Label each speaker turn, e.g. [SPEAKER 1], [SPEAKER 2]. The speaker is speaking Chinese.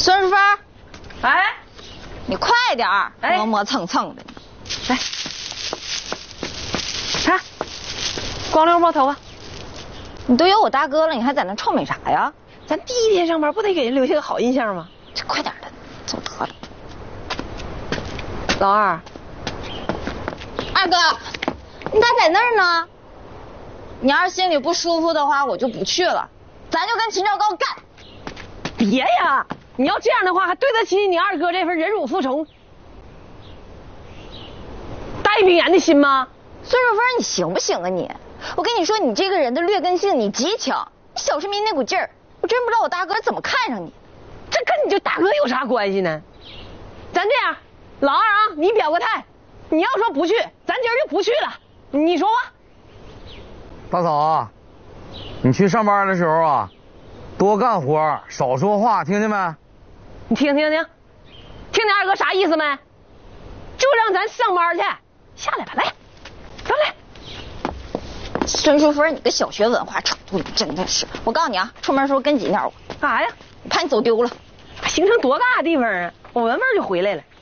[SPEAKER 1] 孙淑芬，
[SPEAKER 2] 哎，
[SPEAKER 1] 你快点儿，磨磨蹭蹭的。
[SPEAKER 2] 来，看，光溜吗头发？
[SPEAKER 1] 你都有我大哥了，你还在那臭美啥呀？
[SPEAKER 2] 咱第一天上班不得给人留下个好印象吗？
[SPEAKER 1] 这快点的，走得了。
[SPEAKER 2] 老二，
[SPEAKER 1] 二哥，你咋在那儿呢？你要是心里不舒服的话，我就不去了，咱就跟秦兆高干。
[SPEAKER 2] 别呀！你要这样的话，还对得起你二哥这份忍辱负重、大义凛然的心吗？
[SPEAKER 1] 孙淑芬，你行不行啊你？我跟你说，你这个人的劣根性你极强，你小市民那股劲儿，我真不知道我大哥怎么看上你。
[SPEAKER 2] 这跟你这大哥有啥关系呢？咱这样，老二啊，你表个态，你要说不去，咱今儿就不去了。你说吧。
[SPEAKER 3] 大嫂啊，你去上班的时候啊，多干活，少说话，听见没？
[SPEAKER 2] 你听听二哥啥意思没？就让咱上班去，下来吧，来，上来。
[SPEAKER 1] 孙淑芬，你个小学文化程度，你真的是！我告诉你啊，出门时候跟紧点我。
[SPEAKER 2] 干啥呀？
[SPEAKER 1] 我怕你走丢了。
[SPEAKER 2] 行程多大地方啊？我闻味就回来了。